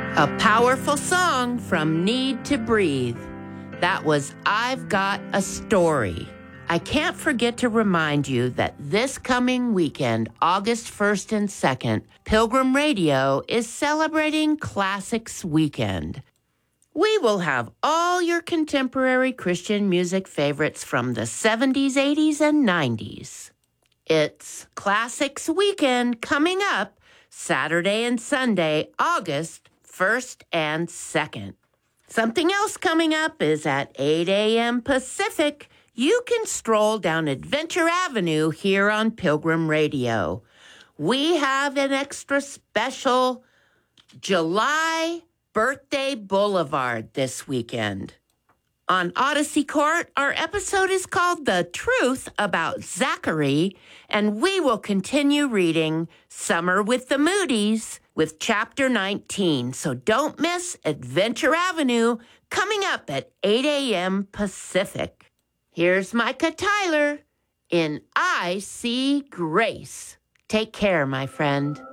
A powerful song from Need to Breathe. That was I've Got a Story. I can't forget to remind you that this coming weekend, August 1st and 2nd, Pilgrim Radio is celebrating Classics Weekend. We will have all your contemporary Christian music favorites from the 70s, 80s, and 90s. It's Classics Weekend coming up Saturday and Sunday, August 1st and 2nd. Something else coming up is at 8 a.m. Pacific. You can stroll down Adventure Avenue here on Pilgrim Radio. We have an extra special July Birthday Boulevard this weekend. On Odyssey Court, our episode is called The Truth About Zachary, and we will continue reading Summer with the Moody's with Chapter 19. So don't miss Adventure Avenue coming up at 8 a.m. Pacific. Here's Micah Tyler in I See Grace. Take care, my friend.